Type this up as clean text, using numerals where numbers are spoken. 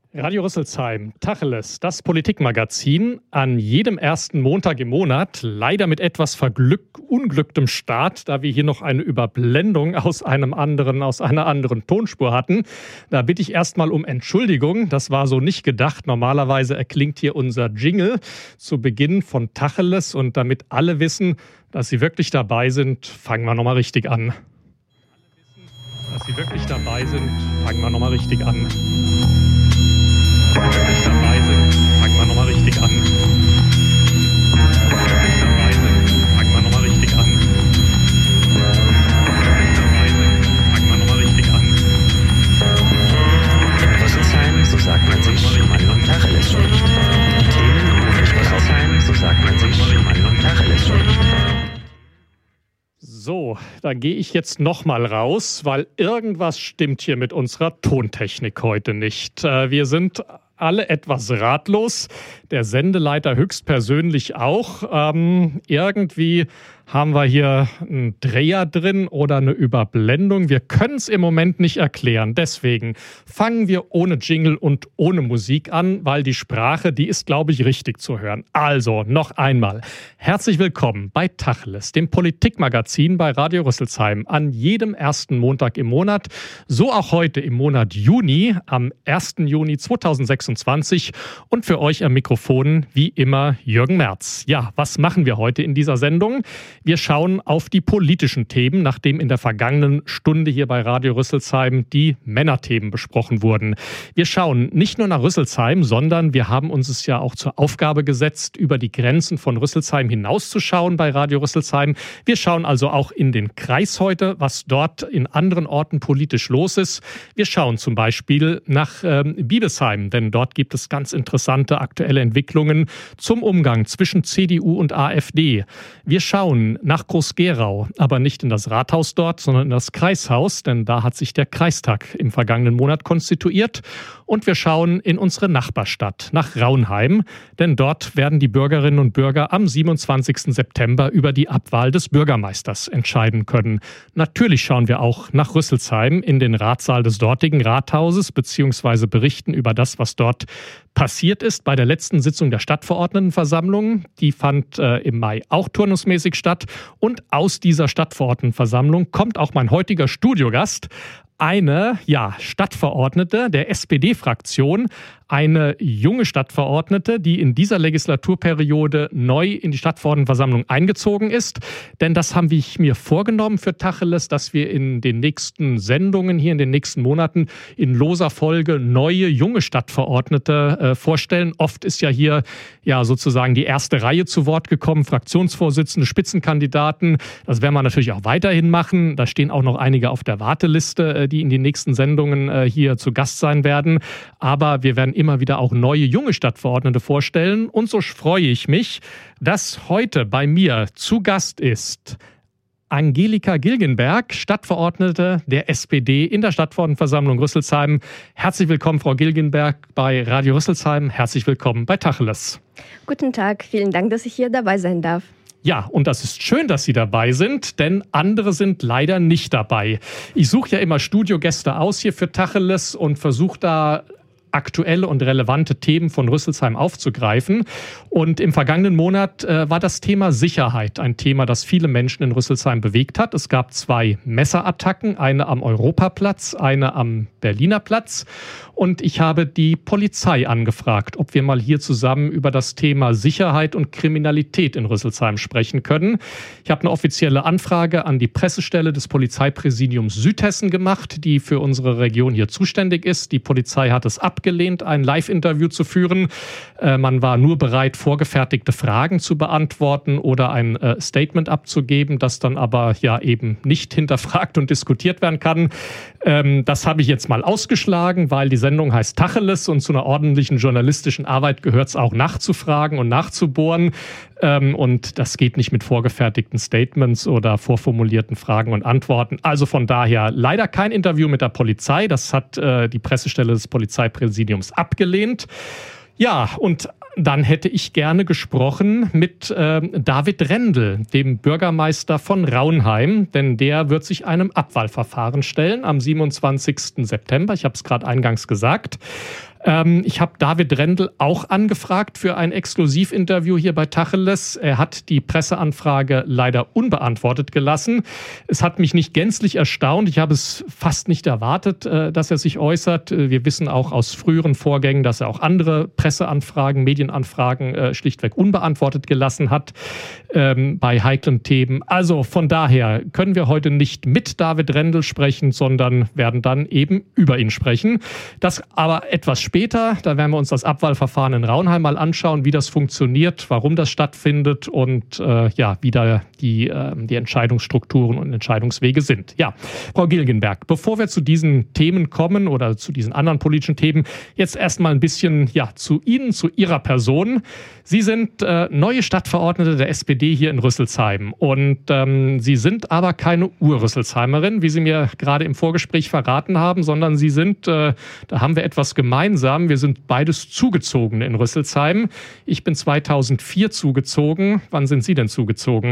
Radio Rüsselsheim, Tacheles, das Politikmagazin, an jedem ersten Montag im Monat, leider mit etwas verunglücktem Start, da wir hier noch eine Überblendung aus einer anderen Tonspur hatten. Da bitte ich erstmal um Entschuldigung, das war so nicht gedacht. Normalerweise erklingt hier unser Jingle zu Beginn von Tacheles und damit alle wissen, dass sie wirklich dabei sind, fangen wir nochmal richtig an. Dass sie wirklich dabei sind, fangen wir nochmal richtig an. Wirklich dabei sind, fangen wir nochmal richtig an. Wirklich dabei sind, fangen wir nochmal richtig an. Wirklich dabei sind, fangen wir nochmal richtig an. In Rüsselsheim, so sagt man sich, Mann und Tacheles spricht. Die Themen in Rüsselsheim, so sagt man sich, Mann und Tacheles spricht. So, da gehe ich jetzt nochmal raus, weil irgendwas stimmt hier mit unserer Tontechnik heute nicht. Wir sind alle etwas ratlos, der Sendeleiter höchstpersönlich auch. Irgendwie haben wir hier einen Dreher drin oder eine Überblendung. Wir können es im Moment nicht erklären. Deswegen fangen wir ohne Jingle und ohne Musik an, weil die Sprache, die ist, glaube ich, richtig zu hören. Also, noch einmal. Herzlich willkommen bei Tacheles, dem Politikmagazin bei Radio Rüsselsheim. An jedem ersten Montag im Monat. So auch heute im Monat Juni, am 1. Juni 2026. Und für euch am Mikrofon, wie immer, Jürgen Merz. Ja, was machen wir heute in dieser Sendung? Wir schauen auf die politischen Themen, nachdem in der vergangenen Stunde hier bei Radio Rüsselsheim die Männerthemen besprochen wurden. Wir schauen nicht nur nach Rüsselsheim, sondern wir haben uns es ja auch zur Aufgabe gesetzt, über die Grenzen von Rüsselsheim hinauszuschauen bei Radio Rüsselsheim. Wir schauen also auch in den Kreis heute, was dort in anderen Orten politisch los ist. Wir schauen zum Beispiel nach Biebesheim, denn dort gibt es ganz interessante aktuelle Entwicklungen zum Umgang zwischen CDU und AfD. Wir schauen nach Groß-Gerau, aber nicht in das Rathaus dort, sondern in das Kreishaus, denn da hat sich der Kreistag im vergangenen Monat konstituiert. Und wir schauen in unsere Nachbarstadt, nach Raunheim, denn dort werden die Bürgerinnen und Bürger am 27. September über die Abwahl des Bürgermeisters entscheiden können. Natürlich schauen wir auch nach Rüsselsheim in den Ratssaal des dortigen Rathauses, beziehungsweise berichten über das, was dort passiert ist bei der letzten Sitzung der Stadtverordnetenversammlung. Die fand im Mai auch turnusmäßig statt. Und aus dieser Stadtverordnetenversammlung kommt auch mein heutiger Studiogast, eine Stadtverordnete der SPD-Fraktion, eine junge Stadtverordnete, die in dieser Legislaturperiode neu in die Stadtverordnetenversammlung eingezogen ist. Denn das haben wir mir vorgenommen für Tacheles, dass wir in den nächsten Sendungen hier in den nächsten Monaten in loser Folge neue, junge Stadtverordnete vorstellen. Oft ist ja hier sozusagen die erste Reihe zu Wort gekommen, Fraktionsvorsitzende, Spitzenkandidaten. Das werden wir natürlich auch weiterhin machen. Da stehen auch noch einige auf der Warteliste, die in den nächsten Sendungen hier zu Gast sein werden. Aber wir werden immer wieder auch neue, junge Stadtverordnete vorstellen. Und so freue ich mich, dass heute bei mir zu Gast ist Angelika Gilgenberg, Stadtverordnete der SPD in der Stadtverordnetenversammlung Rüsselsheim. Herzlich willkommen, Frau Gilgenberg, bei Radio Rüsselsheim. Herzlich willkommen bei Tacheles. Guten Tag, vielen Dank, dass ich hier dabei sein darf. Ja, und das ist schön, dass Sie dabei sind, denn andere sind leider nicht dabei. Ich suche ja immer Studiogäste aus hier für Tacheles und versuche da aktuelle und relevante Themen von Rüsselsheim aufzugreifen. Und im vergangenen Monat war das Thema Sicherheit ein Thema, das viele Menschen in Rüsselsheim bewegt hat. Es gab 2 Messerattacken, eine am Europaplatz, eine am Berliner Platz. Und ich habe die Polizei angefragt, ob wir mal hier zusammen über das Thema Sicherheit und Kriminalität in Rüsselsheim sprechen können. Ich habe eine offizielle Anfrage an die Pressestelle des Polizeipräsidiums Südhessen gemacht, die für unsere Region hier zuständig ist. Die Polizei hat es abgelehnt, ein Live-Interview zu führen. Man war nur bereit, vorgefertigte Fragen zu beantworten oder ein Statement abzugeben, das dann aber eben nicht hinterfragt und diskutiert werden kann. Das habe ich jetzt mal ausgeschlagen, weil die Sendung heißt Tacheles und zu einer ordentlichen journalistischen Arbeit gehört es auch nachzufragen und nachzubohren. Und das geht nicht mit vorgefertigten Statements oder vorformulierten Fragen und Antworten. Also von daher leider kein Interview mit der Polizei. Das hat die Pressestelle des Polizeipräsidiums abgelehnt. Ja, und dann hätte ich gerne gesprochen mit David Rendel, dem Bürgermeister von Raunheim, denn der wird sich einem Abwahlverfahren stellen am 27. September. Ich habe es gerade eingangs gesagt. Ich habe David Rendel auch angefragt für ein Exklusivinterview hier bei Tacheles. Er hat die Presseanfrage leider unbeantwortet gelassen. Es hat mich nicht gänzlich erstaunt. Ich habe es fast nicht erwartet, dass er sich äußert. Wir wissen auch aus früheren Vorgängen, dass er auch andere Presseanfragen, Medienanfragen schlichtweg unbeantwortet gelassen hat bei heiklen Themen. Also von daher können wir heute nicht mit David Rendel sprechen, sondern werden dann eben über ihn sprechen. Das aber etwas später, da werden wir uns das Abwahlverfahren in Raunheim mal anschauen, wie das funktioniert, warum das stattfindet und wie da die Entscheidungsstrukturen und Entscheidungswege sind. Ja, Frau Gilgenberg, bevor wir zu diesen Themen kommen oder zu diesen anderen politischen Themen, jetzt erstmal ein bisschen zu Ihnen, zu Ihrer Person. Sie sind neue Stadtverordnete der SPD hier in Rüsselsheim und Sie sind aber keine Ur-Rüsselsheimerin, wie Sie mir gerade im Vorgespräch verraten haben, sondern Sie sind, da haben wir etwas gemeinsam, wir sind beides Zugezogene in Rüsselsheim. Ich bin 2004 zugezogen. Wann sind Sie denn zugezogen?